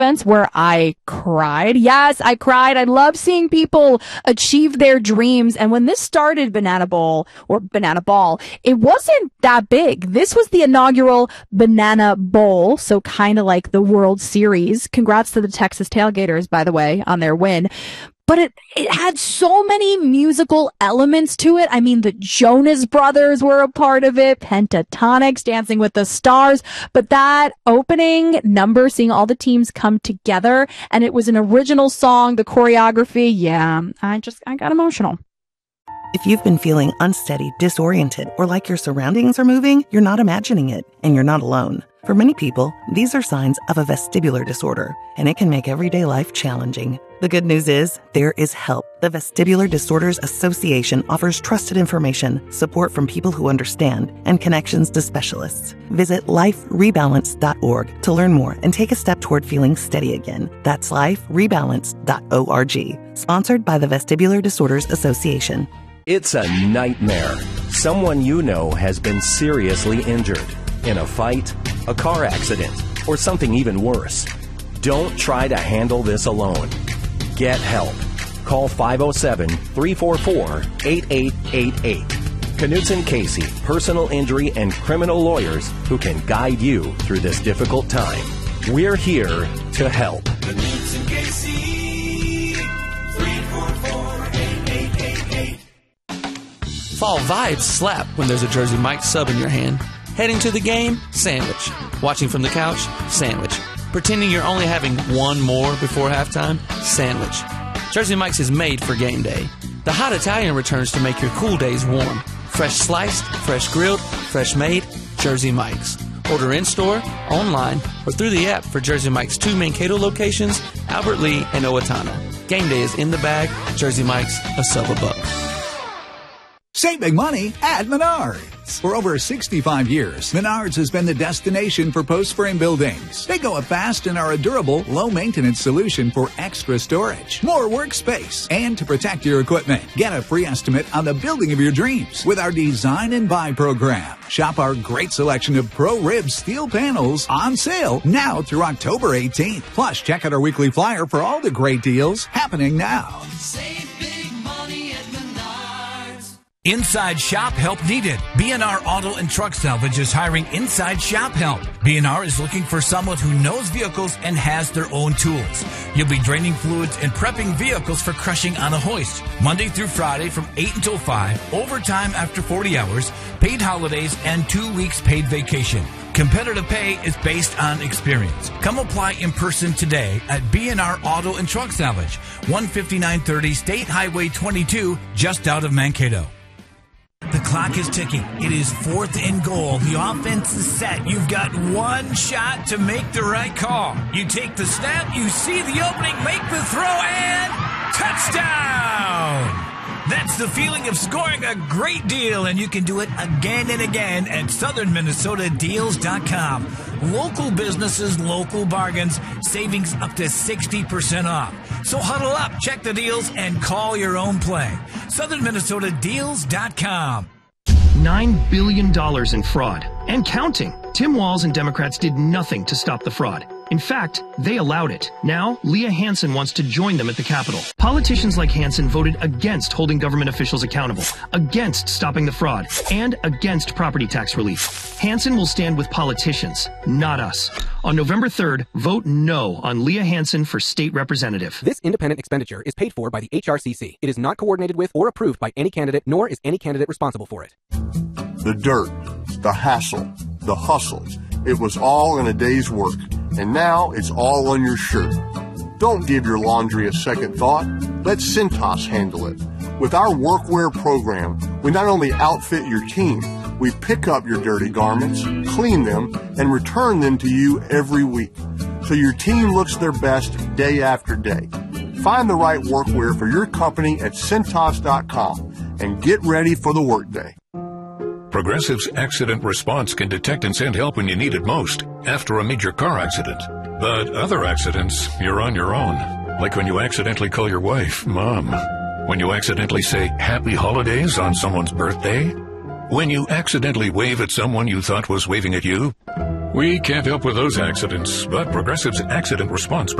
events where I cried. Yes, I cried. I love seeing people achieve their dreams. And when this started, Banana Bowl, or Banana Ball, it wasn't that big. This was the inaugural Banana Bowl, so kind of like the World Series. Congrats to the Texas Tailgaters, by the way, on their win. But it had so many musical elements to it. I mean, the Jonas Brothers were a part of it, Pentatonix, Dancing with the Stars. But that opening number, seeing all the teams come together, and it was an original song, the choreography, yeah, I got emotional. If you've been feeling unsteady, disoriented, or like your surroundings are moving, you're not imagining it, and you're not alone. For many people, these are signs of a vestibular disorder, and it can make everyday life challenging. The good news is, there is help. The Vestibular Disorders Association offers trusted information, support from people who understand, and connections to specialists. Visit liferebalance.org to learn more and take a step toward feeling steady again. That's liferebalance.org. Sponsored by the Vestibular Disorders Association. It's a nightmare. Someone you know has been seriously injured in a fight, a car accident, or something even worse. Don't try to handle this alone. Get help. Call 507-344-8888. Knutson Casey, personal injury and criminal lawyers who can guide you through this difficult time. We're here to help. Knutson Casey, 344-8888. Fall vibes slap when there's a Jersey Mike's sub in your hand. Heading to the game? Sandwich. Watching from the couch? Sandwich. Pretending you're only having one more before halftime? Sandwich. Jersey Mike's is made for game day. The hot Italian returns to make your cool days warm. Fresh sliced, fresh grilled, fresh made, Jersey Mike's. Order in-store, online, or through the app for Jersey Mike's 2 Mankato locations, Albert Lee and Owatonna. Game day is in the bag. Jersey Mike's, a sub a buck. Save big money at Menards. For over 65 years, Menards has been the destination for post-frame buildings. They go up fast and are a durable, low-maintenance solution for extra storage, more workspace, and to protect your equipment. Get a free estimate on the building of your dreams with our Design and Buy program. Shop our great selection of Pro-Rib steel panels on sale now through October 18th. Plus, check out our weekly flyer for all the great deals happening now. Save big money at Menards. Inside shop help needed. B&R Auto and Truck Salvage is hiring inside shop help. B&R is looking for someone who knows vehicles and has their own tools. You'll be draining fluids and prepping vehicles for crushing on a hoist. Monday through Friday from 8 until 5, overtime after 40 hours, paid holidays, and 2 weeks paid vacation. Competitive pay is based on experience. Come apply in person today at B&R Auto and Truck Salvage, 15930 State Highway 22, just out of Mankato. The clock is ticking. It is 4th and goal. The offense is set. You've got one shot to make the right call. You take the snap, you see the opening, make the throw, and touchdown! That's the feeling of scoring a great deal, and you can do it again and again at SouthernMinnesotaDeals.com. Local businesses, local bargains, savings up to 60% off. So huddle up, check the deals, and call your own play. SouthernMinnesotaDeals.com. $9 billion in fraud. And counting. Tim Walz and Democrats did nothing to stop the fraud. In fact, they allowed it. Now, Leah Hansen wants to join them at the Capitol. Politicians like Hansen voted against holding government officials accountable, against stopping the fraud, and against property tax relief. Hansen will stand with politicians, not us. On November 3rd, vote no on Leah Hansen for state representative. This independent expenditure is paid for by the HRCC. It is not coordinated with or approved by any candidate, nor is any candidate responsible for it. The dirt, the hassle, the hustle. It was all in a day's work, and now it's all on your shirt. Don't give your laundry a second thought. Let Cintas handle it. With our workwear program, we not only outfit your team, we pick up your dirty garments, clean them, and return them to you every week, so your team looks their best day after day. Find the right workwear for your company at Cintas.com and get ready for the workday. Progressive's Accident Response can detect and send help when you need it most, after a major car accident. But other accidents, you're on your own. Like when you accidentally call your wife Mom. When you accidentally say Happy Holidays on someone's birthday. When you accidentally wave at someone you thought was waving at you. We can't help with those accidents, but Progressive's accident response